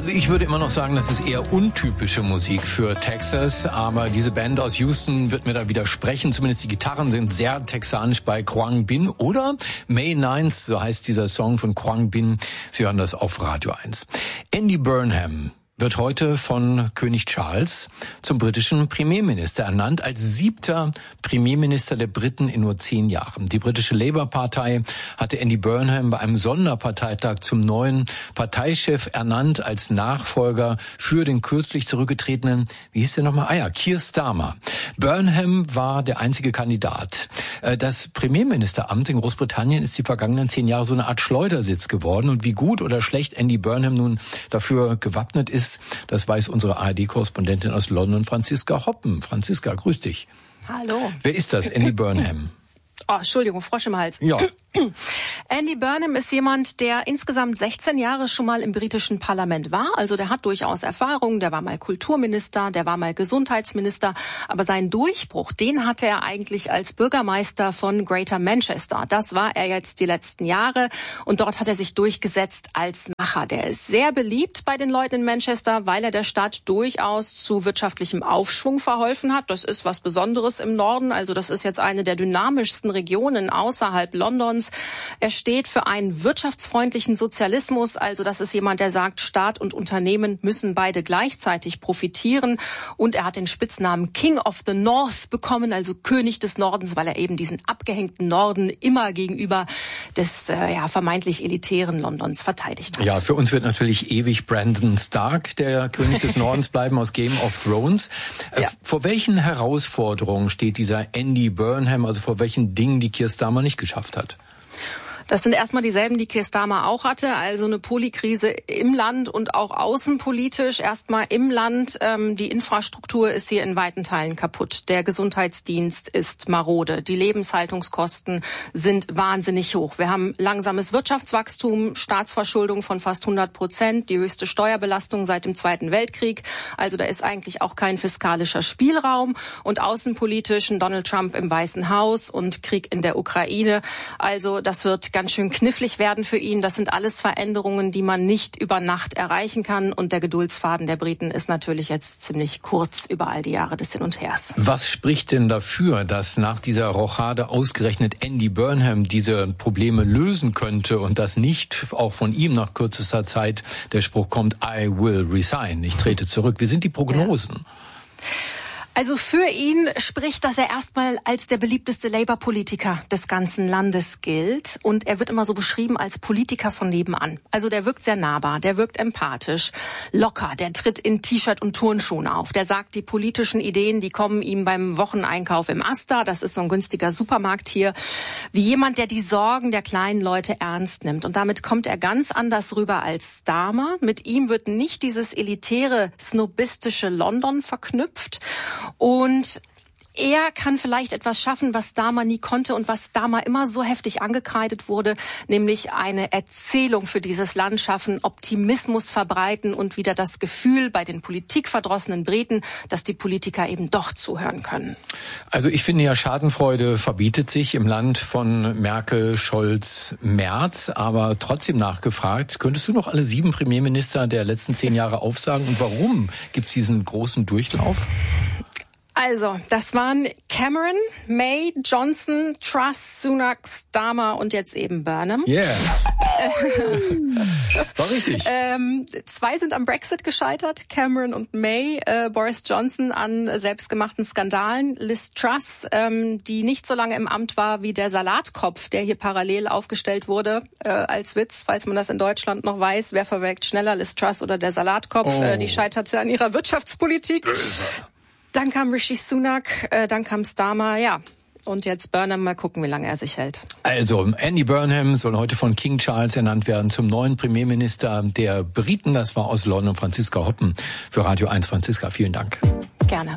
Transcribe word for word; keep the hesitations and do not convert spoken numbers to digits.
Ich würde immer noch sagen, das ist eher untypische Musik für Texas, aber diese Band aus Houston wird mir da widersprechen. Zumindest die Gitarren sind sehr texanisch bei Quang Binh oder May ninth, so heißt dieser Song von Quang Binh. Sie hören das auf Radio eins. Andy Burnham wird heute von König Charles zum britischen Premierminister ernannt, als siebter Premierminister der Briten in nur zehn Jahren. Die britische Labour-Partei hatte Andy Burnham bei einem Sonderparteitag zum neuen Parteichef ernannt, als Nachfolger für den kürzlich zurückgetretenen, wie hieß der nochmal? Ah ja, Keir Starmer. Burnham war der einzige Kandidat. Das Premierministeramt in Großbritannien ist die vergangenen zehn Jahre so eine Art Schleudersitz geworden. Und wie gut oder schlecht Andy Burnham nun dafür gewappnet ist, das weiß unsere A R D-Korrespondentin aus London, Franziska Hoppen. Franziska, grüß dich. Hallo. Wer ist das, Andy Burnham? Oh, Entschuldigung, Frosch im Hals. Ja. Andy Burnham ist jemand, der insgesamt sechzehn Jahre schon mal im britischen Parlament war. Also der hat durchaus Erfahrung. Der war mal Kulturminister, der war mal Gesundheitsminister. Aber seinen Durchbruch, den hatte er eigentlich als Bürgermeister von Greater Manchester. Das war er jetzt die letzten Jahre. Und dort hat er sich durchgesetzt als Macher. Der ist sehr beliebt bei den Leuten in Manchester, weil er der Stadt durchaus zu wirtschaftlichem Aufschwung verholfen hat. Das ist was Besonderes im Norden. Also das ist jetzt eine der dynamischsten Regionen außerhalb Londons. Er steht für einen wirtschaftsfreundlichen Sozialismus, also das ist jemand, der sagt, Staat und Unternehmen müssen beide gleichzeitig profitieren. Und er hat den Spitznamen King of the North bekommen, also König des Nordens, weil er eben diesen abgehängten Norden immer gegenüber des äh, ja, vermeintlich elitären Londons verteidigt hat. Ja, für uns wird natürlich ewig Brandon Stark der König des Nordens bleiben aus Game of Thrones. Äh, ja. Vor welchen Herausforderungen steht dieser Andy Burnham, also vor welchen Dingen, die Keir Starmer nicht geschafft hat? Das sind erstmal dieselben, die Keir Starmer auch hatte, also eine Polykrise im Land und auch außenpolitisch. Erstmal im Land, ähm, die Infrastruktur ist hier in weiten Teilen kaputt. Der Gesundheitsdienst ist marode. Die Lebenshaltungskosten sind wahnsinnig hoch. Wir haben langsames Wirtschaftswachstum, Staatsverschuldung von fast hundert Prozent, die höchste Steuerbelastung seit dem Zweiten Weltkrieg. Also da ist eigentlich auch kein fiskalischer Spielraum. Und außenpolitisch ein Donald Trump im Weißen Haus und Krieg in der Ukraine. Also das wird ganz schön knifflig werden für ihn. Das sind alles Veränderungen, die man nicht über Nacht erreichen kann. Und der Geduldsfaden der Briten ist natürlich jetzt ziemlich kurz über all die Jahre des Hin und Hers. Was spricht denn dafür, dass nach dieser Rochade ausgerechnet Andy Burnham diese Probleme lösen könnte und dass nicht auch von ihm nach kürzester Zeit der Spruch kommt, I will resign, ich trete zurück? Wie sind die Prognosen? Ja. Also für ihn spricht, dass er erstmal als der beliebteste Labour-Politiker des ganzen Landes gilt. Und er wird immer so beschrieben als Politiker von nebenan. Also der wirkt sehr nahbar, der wirkt empathisch, locker, der tritt in T-Shirt und Turnschuhen auf. Der sagt, die politischen Ideen, die kommen ihm beim Wocheneinkauf im Asda, das ist so ein günstiger Supermarkt hier, wie jemand, der die Sorgen der kleinen Leute ernst nimmt. Und damit kommt er ganz anders rüber als Starmer. Mit ihm wird nicht dieses elitäre, snobistische London verknüpft. Und er kann vielleicht etwas schaffen, was Starmer nie konnte und was Starmer immer so heftig angekreidet wurde, nämlich eine Erzählung für dieses Land schaffen, Optimismus verbreiten und wieder das Gefühl bei den politikverdrossenen Briten, dass die Politiker eben doch zuhören können. Also ich finde ja, Schadenfreude verbietet sich im Land von Merkel, Scholz, Merz, aber trotzdem nachgefragt, könntest du noch alle sieben Premierminister der letzten zehn Jahre aufsagen und warum gibt es diesen großen Durchlauf? Also, das waren Cameron, May, Johnson, Truss, Sunak, Starmer und jetzt eben Burnham. Yeah. War richtig. Ähm, zwei sind am Brexit gescheitert, Cameron und May. Äh, Boris Johnson an selbstgemachten Skandalen. Liz Truss, ähm, die nicht so lange im Amt war wie der Salatkopf, der hier parallel aufgestellt wurde, äh, als Witz, falls man das in Deutschland noch weiß. Wer verwelkt schneller, Liz Truss oder der Salatkopf? Oh. Äh, die scheiterte an ihrer Wirtschaftspolitik. Böse. Dann kam Rishi Sunak, äh, dann kam Starmer, ja. Und jetzt Burnham, mal gucken, wie lange er sich hält. Also, Andy Burnham soll heute von King Charles ernannt werden zum neuen Premierminister der Briten. Das war aus London Franziska Hoppen für Radio eins. Franziska, vielen Dank. Gerne.